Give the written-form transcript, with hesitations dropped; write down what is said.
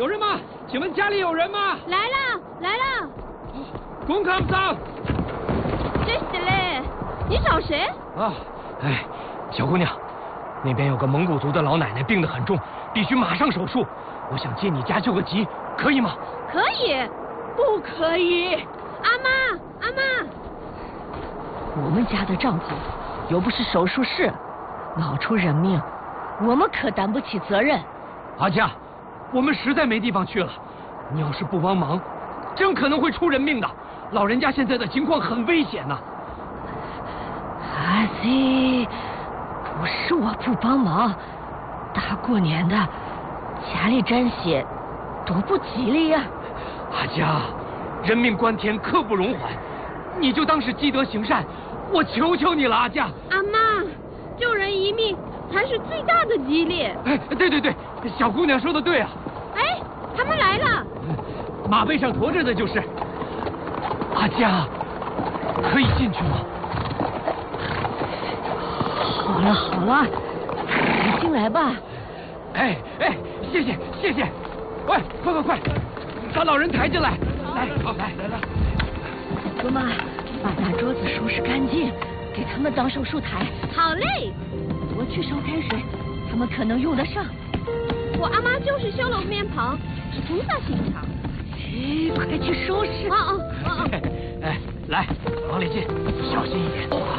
有人吗？请问家里有人吗？ 来了，来了。 公康桑。 真是嘞，你找谁？ 啊，哎，小姑娘，那边有个蒙古族的老奶奶病得很重，必须马上手术。我想借你家救个急，可以吗？ 可以。不可以。阿妈，阿妈。 我们家的帐篷又不是手术室，闹出人命，我们可担不起责任。 阿佳，我们实在没地方去了，你要是不帮忙，真可能会出人命的。老人家现在的情况很危险呐。 阿西，不是我不帮忙，大过年的，家里沾血，多不吉利呀。 阿佳，人命关天，刻不容缓，你就当是积德行善，我求求你了，阿佳。 阿妈，救人一命才是最大的吉利。 哎，对对对，小姑娘说的对啊。 哎，他们来了。 马背上驮着的就是。阿佳，可以进去吗？ 好了好了，你进来吧。 哎哎，谢谢谢谢。喂，快快快，把老人抬进来。来，好来来来。 哥们，把大桌子收拾干净，给他们当手术台。 好嘞。 我去烧开水，他们可能用得上。 我阿妈就是修楼面棚，是菩萨心肠。 快去收拾！ 哦哦哦哦！ 哎，来，往里进，小心一点。